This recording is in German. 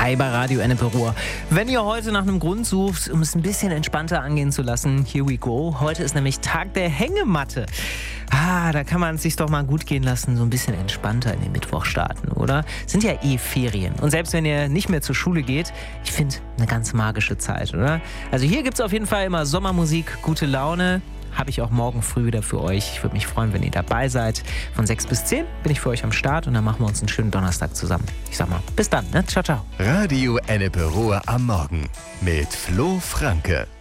Hi bei Radio Ennepe Ruhr. Wenn ihr heute nach einem Grund sucht, um es ein bisschen entspannter angehen zu lassen, here we go. Heute ist nämlich Tag der Hängematte. Da kann man es sich doch mal gut gehen lassen, so ein bisschen entspannter in den Mittwoch starten, oder? Sind ja Ferien. Und selbst wenn ihr nicht mehr zur Schule geht, ich finde, eine ganz magische Zeit, oder? Also hier gibt es auf jeden Fall immer Sommermusik, gute Laune. Habe ich auch morgen früh wieder für euch. Ich würde mich freuen, wenn ihr dabei seid. Von 6 bis 10 bin ich für euch am Start und dann machen wir uns einen schönen Donnerstag zusammen. Ich sag mal, bis dann, ne? Ciao, ciao. Radio Ennepe Ruhr am Morgen mit Flo Franke.